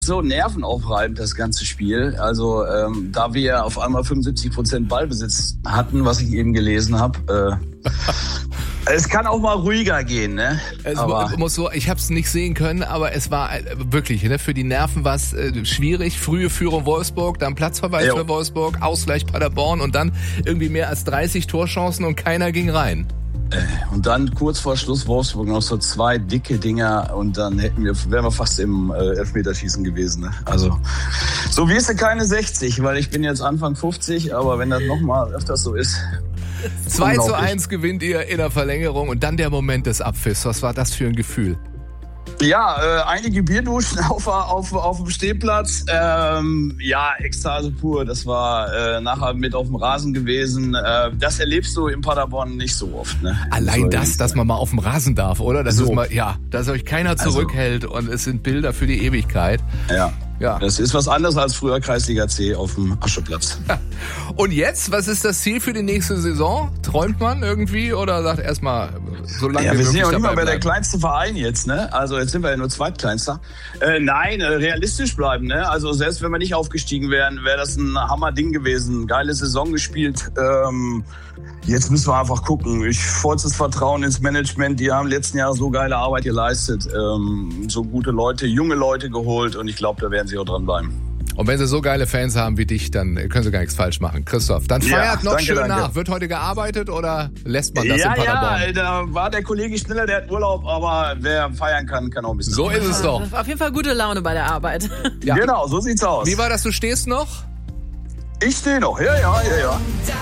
so nervenaufreibend, das ganze Spiel. Also da wir auf einmal 75% Ballbesitz hatten, was ich eben gelesen habe. Es kann auch mal ruhiger gehen, ne? Ich habe es nicht sehen können, aber es war wirklich, ne, für die Nerven war es schwierig. Frühe Führung Wolfsburg, dann Platzverweis für Wolfsburg, Ausgleich Paderborn und dann irgendwie mehr als 30 Torchancen und keiner ging rein. Und dann kurz vor Schluss Wolfsburg noch so 2 dicke Dinger und dann wären wir fast im Elfmeterschießen gewesen. Ne? Also so wirst du keine 60, weil ich bin jetzt Anfang 50, aber wenn das nochmal öfters so ist. 2:1 gewinnt ihr in der Verlängerung und dann der Moment des Abpfiffs. Was war das für ein Gefühl? Ja, einige Bierduschen auf dem Stehplatz. Ekstase pur. Das war nachher mit auf dem Rasen gewesen. Das erlebst du in Paderborn nicht so oft. Ne? Allein dass man mal auf dem Rasen darf, oder? Das ist mal, dass euch keiner zurückhält und es sind Bilder für die Ewigkeit. Ja, das ist was anderes als früher Kreisliga C auf dem Ascheplatz. Und jetzt, was ist das Ziel für die nächste Saison? Träumt man irgendwie oder sagt erstmal so lange wie möglich? Wir sind ja auch nicht mal bleiben? der kleinste Verein jetzt, ne? Also jetzt sind wir ja nur zweitkleinster. Nein, realistisch bleiben, ne? Also selbst wenn wir nicht aufgestiegen wären, wäre das ein Hammerding gewesen. Geile Saison gespielt. Jetzt müssen wir einfach gucken. Vollstes Vertrauen ins Management. Die haben letzten Jahr so geile Arbeit geleistet. So gute Leute, junge Leute geholt. Und ich glaube, da werden sie auch dranbleiben. Und wenn sie so geile Fans haben wie dich, dann können sie gar nichts falsch machen. Christoph, dann feiert noch schön nach. Wird heute gearbeitet oder lässt man das in Paderborn? Ja, da war der Kollege schneller, der hat Urlaub. Aber wer feiern kann auch ein bisschen. So ist es doch. Auf jeden Fall gute Laune bei der Arbeit. Ja. Genau, so sieht's aus. Wie war das, du stehst noch? Ich stehe noch, ja.